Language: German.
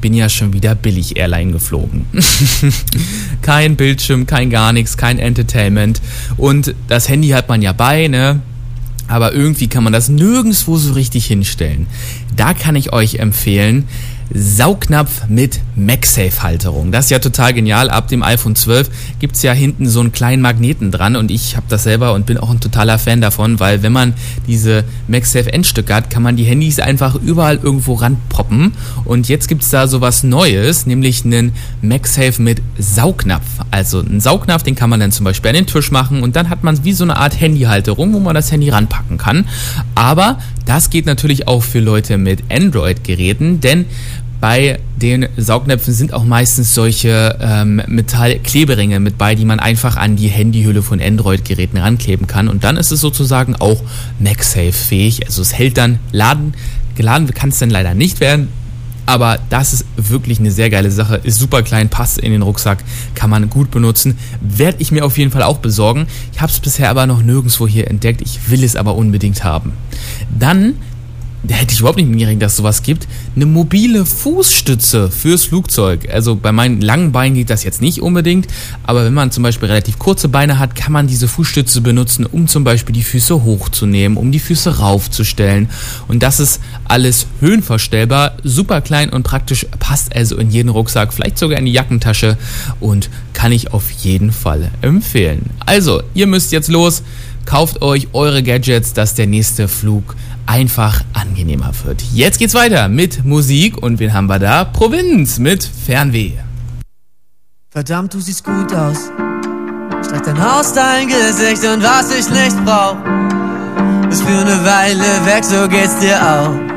Bin ja schon wieder billig Airline geflogen. Kein Bildschirm, kein gar nichts, kein Entertainment. Und das Handy hat man ja bei, ne? Aber irgendwie kann man das nirgendwo so richtig hinstellen. Da kann ich euch empfehlen, Saugnapf mit MagSafe-Halterung. Das ist ja total genial. Ab dem iPhone 12 gibt's ja hinten so einen kleinen Magneten dran und ich habe das selber und bin auch ein totaler Fan davon, weil wenn man diese MagSafe-Endstücke hat, kann man die Handys einfach überall irgendwo ranproppen. Und jetzt gibt's da sowas Neues, nämlich einen MagSafe mit Saugnapf. Also einen Saugnapf, den kann man dann zum Beispiel an den Tisch machen und dann hat man wie so eine Art Handyhalterung, wo man das Handy ranpacken kann. Aber das geht natürlich auch für Leute mit Android-Geräten, denn bei den Saugnäpfen sind auch meistens solche Metallkleberinge mit bei, die man einfach an die Handyhülle von Android-Geräten rankleben kann. Und dann ist es sozusagen auch MagSafe-fähig. Also es hält dann, geladen kann es dann leider nicht werden. Aber das ist wirklich eine sehr geile Sache. Ist super klein, passt in den Rucksack, kann man gut benutzen. Werde ich mir auf jeden Fall auch besorgen. Ich habe es bisher aber noch nirgendwo hier entdeckt. Ich will es aber unbedingt haben. Dann, da hätte ich überhaupt nicht mitgerechnet, dass es sowas gibt, eine mobile Fußstütze fürs Flugzeug. Also bei meinen langen Beinen geht das jetzt nicht unbedingt, aber wenn man zum Beispiel relativ kurze Beine hat, kann man diese Fußstütze benutzen, um zum Beispiel die Füße hochzunehmen, um die Füße raufzustellen. Und das ist alles höhenverstellbar, super klein und praktisch, passt also in jeden Rucksack, vielleicht sogar in die Jackentasche und kann ich auf jeden Fall empfehlen. Also, ihr müsst jetzt los, kauft euch eure Gadgets, dass der nächste Flug einfach angenehmer wird. Jetzt geht's weiter mit Musik und wen haben wir da? Provinz mit Fernweh. Verdammt, du siehst gut aus. Streck dein Haus, dein Gesicht und was ich nicht brauch, ist für eine Weile weg, so geht's dir auch.